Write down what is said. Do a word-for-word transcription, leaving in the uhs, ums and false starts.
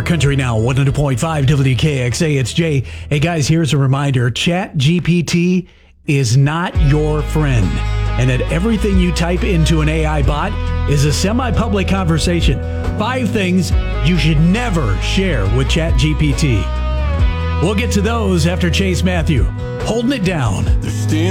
Your Country Now, one hundred point five W K X A. It's Jay. Hey, guys, here's a reminder. Chat G P T is not your friend, and that everything you type into an A I bot is a semi-public conversation. Five things you should never share with Chat G P T. We'll get to those after Chase Matthew. Holding it down.